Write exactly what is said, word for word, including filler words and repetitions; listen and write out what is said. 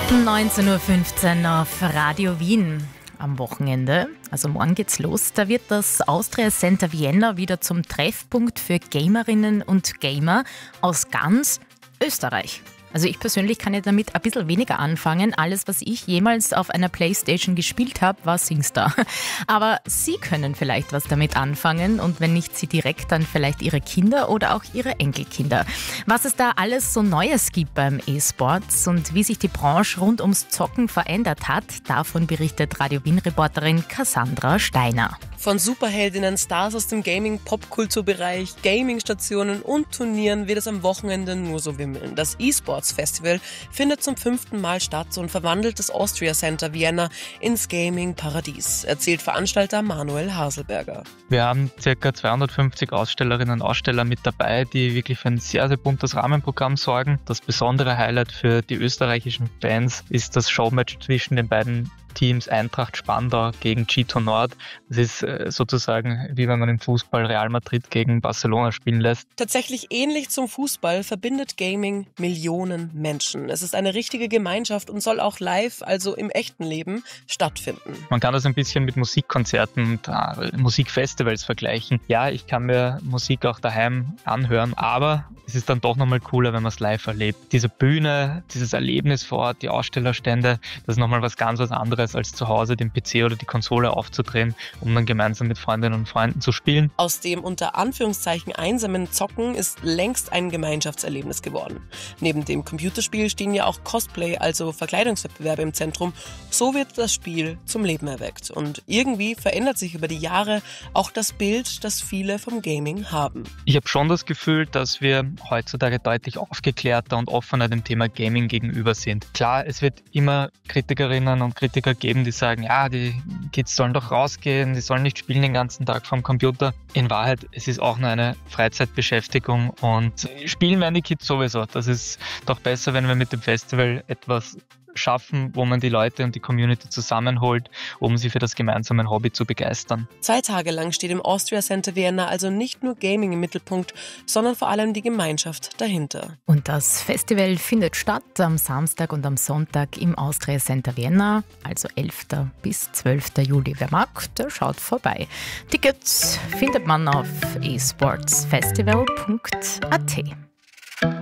neunzehn Uhr fünfzehn auf Radio Wien. Am Wochenende, also morgen geht's los, da wird das Austria Center Vienna wieder zum Treffpunkt für Gamerinnen und Gamer aus ganz Österreich. Also ich persönlich kann ja damit ein bisschen weniger anfangen. Alles, was ich jemals auf einer Playstation gespielt habe, war SingStar. Aber Sie können vielleicht was damit anfangen und wenn nicht Sie direkt, dann vielleicht Ihre Kinder oder auch Ihre Enkelkinder. Was es da alles so Neues gibt beim E-Sports und wie sich die Branche rund ums Zocken verändert hat, davon berichtet Radio Wien-Reporterin Cassandra Steiner. Von Superheldinnen, Stars aus dem Gaming-Popkulturbereich, Gaming-Stationen und Turnieren wird es am Wochenende nur so wimmeln. Das E-Sports Festival findet zum fünften Mal statt und verwandelt das Austria Center Vienna ins Gaming-Paradies, erzählt Veranstalter Manuel Haselberger. Wir haben ca. zweihundertfünfzig Ausstellerinnen und Aussteller mit dabei, die wirklich für ein sehr, sehr buntes Rahmenprogramm sorgen. Das besondere Highlight für die österreichischen Fans ist das Showmatch zwischen den beiden Teams Eintracht Spandau gegen G zwei Nord. Das ist äh, sozusagen wie wenn man im Fußball Real Madrid gegen Barcelona spielen lässt. Tatsächlich ähnlich zum Fußball verbindet Gaming Millionen Menschen. Es ist eine richtige Gemeinschaft und soll auch live, also im echten Leben, stattfinden. Man kann das ein bisschen mit Musikkonzerten und äh, Musikfestivals vergleichen. Ja, ich kann mir Musik auch daheim anhören, aber es ist dann doch nochmal cooler, wenn man es live erlebt. Diese Bühne, dieses Erlebnis vor Ort, die Ausstellerstände, das ist nochmal was ganz was anderes, als zu Hause den P C oder die Konsole aufzudrehen, um dann gemeinsam mit Freundinnen und Freunden zu spielen. Aus dem unter Anführungszeichen einsamen Zocken ist längst ein Gemeinschaftserlebnis geworden. Neben dem Computerspiel stehen ja auch Cosplay, also Verkleidungswettbewerbe im Zentrum. So wird das Spiel zum Leben erweckt. Und irgendwie verändert sich über die Jahre auch das Bild, das viele vom Gaming haben. Ich habe schon das Gefühl, dass wir heutzutage deutlich aufgeklärter und offener dem Thema Gaming gegenüber sind. Klar, es wird immer Kritikerinnen und Kritiker geben, die sagen, ja, die Kids sollen doch rausgehen, die sollen nicht spielen den ganzen Tag vom Computer. In Wahrheit, es ist auch nur eine Freizeitbeschäftigung und spielen werden die Kids sowieso. Das ist doch besser, wenn wir mit dem Festival etwas schaffen, wo man die Leute und die Community zusammenholt, um sie für das gemeinsame Hobby zu begeistern. Zwei Tage lang steht im Austria Center Vienna also nicht nur Gaming im Mittelpunkt, sondern vor allem die Gemeinschaft dahinter. Und das Festival findet statt am Samstag und am Sonntag im Austria Center Vienna, also elften bis zwölften Juli. Wer mag, der schaut vorbei. Tickets findet man auf e sports festival punkt a t.